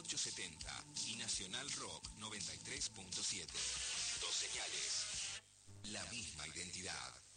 870 y Nacional Rock 93.7. Dos señales, la misma identidad.